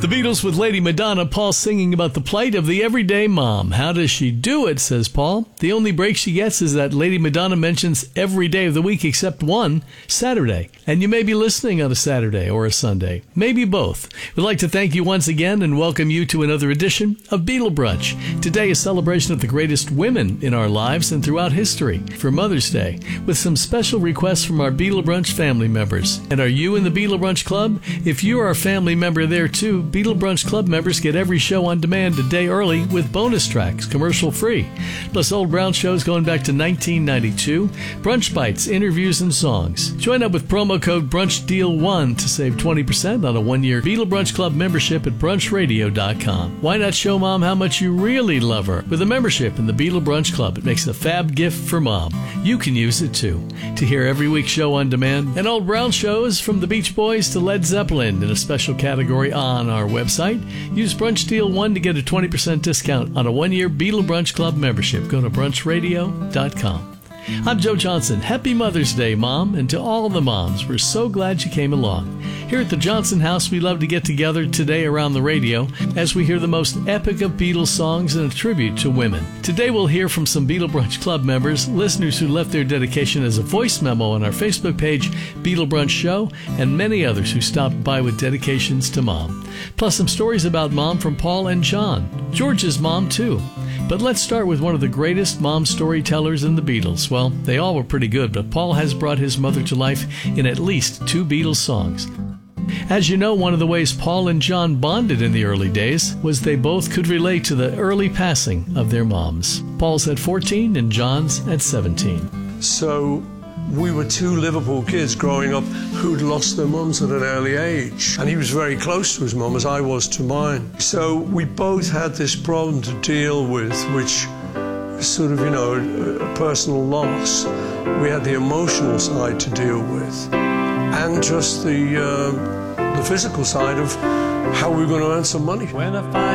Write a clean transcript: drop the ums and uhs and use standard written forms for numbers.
The Beatles with Lady Madonna, Paul singing about the plight of the everyday mom. How does she do it, says Paul. The only break she gets is that Lady Madonna mentions every day of the week except one, Saturday. And you may be listening on a Saturday or a Sunday, maybe both. We'd like to thank you once again and welcome you to another edition of Beatle Brunch. Today, a celebration of the greatest women in our lives and throughout history for Mother's Day, with some special requests from our Beatle Brunch family members. And are you in the Beatle Brunch Club? If you are a family member there too, Beatle Brunch Club members get every show on demand a day early with bonus tracks, commercial free. Plus old Brown shows going back to 1992, Brunch Bites, interviews, and songs. Join up with promo code BRUNCHDEAL1 to save 20% on a one-year Beatle Brunch Club membership at brunchradio.com. Why not show Mom how much you really love her with a membership in the Beatle Brunch Club? It makes a fab gift for Mom. You can use it too. To hear every week's show on demand and old Brown shows from the Beach Boys to Led Zeppelin in a special category on our website, use Brunch Deal 1 to get a 20% discount on a one-year Beatle Brunch Club membership. Go to brunchradio.com. I'm Joe Johnson. Happy Mother's Day, Mom, and to all the moms, we're so glad you came along. Here at the Johnson House, we love to get together today around the radio as we hear the most epic of Beatles songs and a tribute to women. Today we'll hear from some Beatle Brunch Club members, listeners who left their dedication as a voice memo on our Facebook page, Beatle Brunch Show, and many others who stopped by with dedications to Mom. Plus some stories about Mom from Paul and John. George's mom, too. But let's start with one of the greatest mom storytellers in the Beatles. Well, they all were pretty good, but Paul has brought his mother to life in at least 2 Beatles songs. As you know, one of the ways Paul and John bonded in the early days was they both could relate to the early passing of their moms. Paul's at 14 and John's at 17. So we were 2 Liverpool kids growing up who'd lost their mums at an early age. And he was very close to his mum, as I was to mine. So we both had this problem to deal with, which was sort of, a personal loss. We had the emotional side to deal with, and just the physical side of how we were going to earn some money.